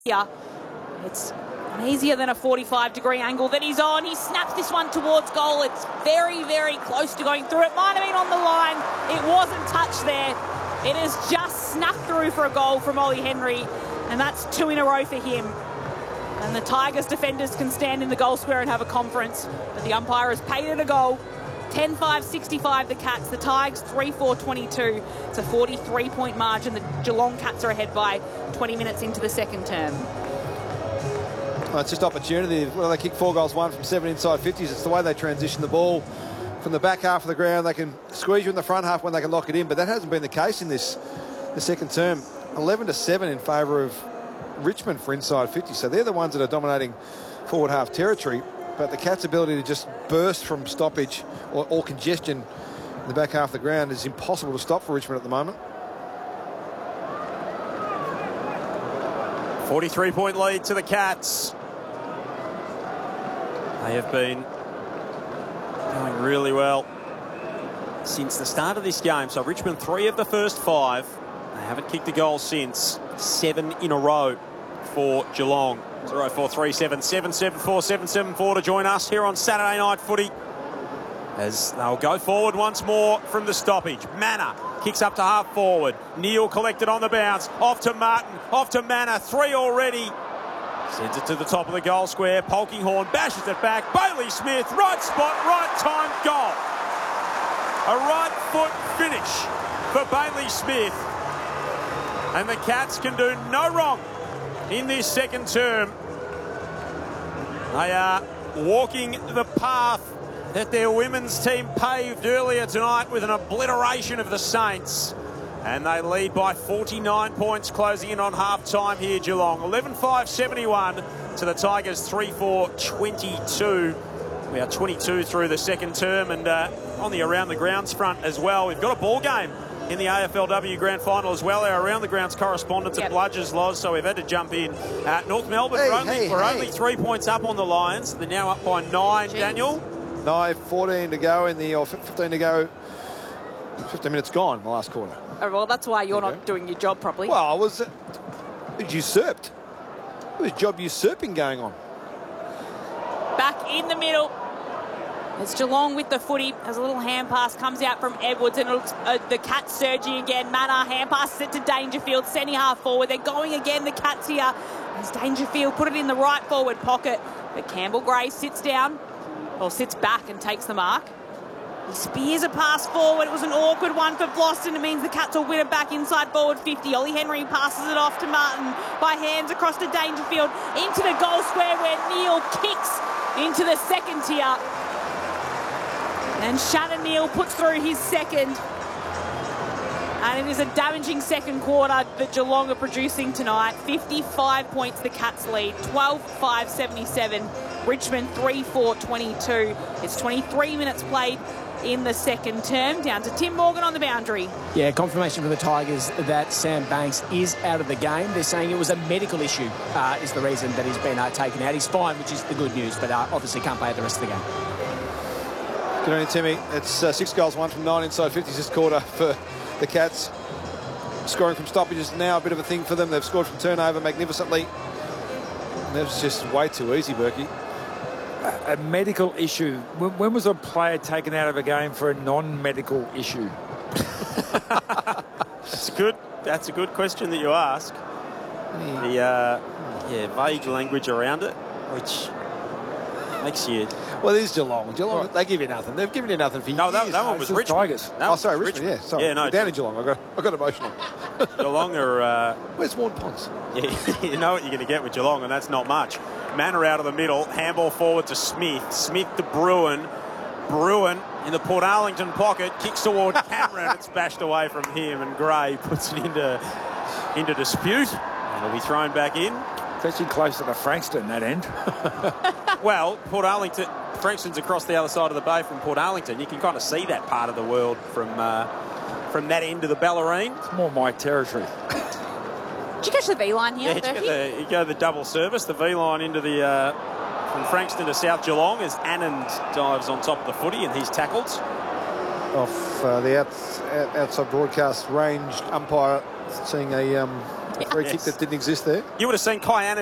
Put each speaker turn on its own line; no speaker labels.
here. It's easier than a 45-degree angle that he's on. He snaps this one towards goal. It's very, very close to going through. It might have been on the line. It wasn't touched there. It has just snuck through for a goal from Ollie Henry, and that's 2 in a row for him. And the Tigers defenders can stand in the goal square and have a conference, but the umpire has paid it a goal. 10-5-65 the Cats. The Tigers 3-4-22. It's a 43-point margin. The Geelong Cats are ahead by 20 minutes into the second term.
Well, it's just opportunity. Well, they kick 4 goals, 1 from 7 inside 50s. It's the way they transition the ball from the back half of the ground. They can squeeze you in the front half when they can lock it in, but that hasn't been the case in the second term. 11-7 in favour of Richmond for inside 50. So they're the ones that are dominating forward half territory. But the Cats' ability to just burst from stoppage or congestion in the back half of the ground is impossible to stop for Richmond at the moment.
43-point lead to the Cats. They have been going really well since the start of this game. So Richmond 3 of the first 5. They haven't kicked a goal since. 7 in a row for Geelong. 0437774774 to join us here on Saturday Night Footy as they'll go forward once more from the stoppage. Manor kicks up to half forward. Neal collected on the bounce. Off to Martin. Off to Manor. 3 already. Sends it to the top of the goal square. Polkinghorne bashes it back. Bailey Smith. Right spot, right time, goal. A right foot finish for Bailey Smith. And the Cats can do no wrong in this second term. They are walking the path that their women's team paved earlier tonight with an obliteration of the Saints. And they lead by 49 points closing in on half-time here, Geelong. 11-5-71 to the Tigers 3-4-22. We are 22 through the second term, and on the around the grounds front as well. We've got a ball game in the AFLW Grand Final as well. Our around the grounds correspondent at Bludgers Loz, so we've had to jump in. North Melbourne, we're only 3 points up on the Lions. They're now up by 9, Daniel.
14 to go or 15 to go. 15 minutes gone in the last quarter.
Oh, well, that's why you're not doing your job properly.
Well, I was usurped. There was job usurping going on.
Back in the middle. It's Geelong with the footy. As a little hand pass comes out from Edwards, and it looks, the Cats surging again. Manor hand passes it to Dangerfield, sending half forward. They're going again, the Cats here. As Dangerfield put it in the right forward pocket. But Campbell Gray sits down, or sits back and takes the mark. He spears a pass forward. It was an awkward one for Vlauston. It means the Cats will win it back inside forward 50. Ollie Henry passes it off to Martin by hands across to Dangerfield into the goal square where Neal kicks into the second tier. And Shannon Neal puts through his second. And it is a damaging second quarter that Geelong are producing tonight. 55 points the Cats lead. 12-5-77. Richmond 3-4-22. It's 23 minutes played in the second term. Down to Tim Morgan on the boundary.
Yeah, confirmation from the Tigers that Sam Banks is out of the game. They're saying it was a medical issue is the reason that he's been taken out. He's fine, which is the good news, but obviously can't play the rest of the game.
Good evening, Timmy. It's 6 goals, 1 from 9 inside 50s this quarter for the Cats. Scoring from stoppages now a bit of a thing for them. They've scored from turnover magnificently. And that's just way too easy, Berkey.
A medical issue. When was a player taken out of a game for a non-medical issue?
That's a good question that you ask. The vague language around it, which makes you...
Well, it is Geelong. Geelong, they give you nothing. They've given you nothing for years.
No, that one was Richmond.
Tigers. Richmond, yeah. Sorry.
Yeah, no,
down in Geelong. I got emotional.
Geelong are...
Where's Warren Ponds?
Yeah, you know what you're going to get with Geelong, and that's not much. Manor out of the middle. Handball forward to Smith. Smith to Bruin. Bruin in the Port Arlington pocket. Kicks toward Cameron. It's bashed away from him, and Gray puts it into dispute. And it'll be thrown back in.
It's actually closer to Frankston, that end.
Well, Port Arlington... Frankston's across the other side of the bay from Port Arlington. You can kind of see that part of the world from that end of the Bellarine.
It's more my territory.
Did you catch the V-line here,
Berkey? You go the double service, the V-line into the from Frankston to South Geelong as Anand dives on top of the footy and he's tackled.
Off the outside broadcast ranged umpire seeing a A free kick that didn't exist there.
You would have seen Kyannis